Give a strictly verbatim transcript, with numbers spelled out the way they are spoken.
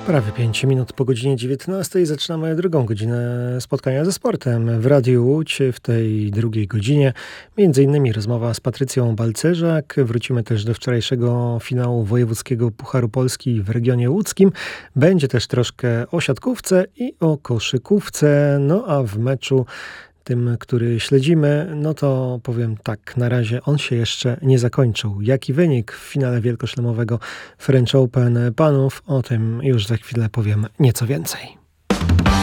Prawie pięć minut po godzinie dziewiętnastej zaczynamy drugą godzinę spotkania ze sportem w Radiu Łódź. W tej drugiej godzinie między innymi rozmowa z Patrycją Balcerzak. Wrócimy też do wczorajszego finału wojewódzkiego Pucharu Polski w regionie łódzkim. Będzie też troszkę o siatkówce i o koszykówce. No a w meczu tym, który śledzimy, no to powiem tak, na razie on się jeszcze nie zakończył. Jaki wynik w finale wielkoszlemowego French Open panów? O tym już za chwilę powiem nieco więcej.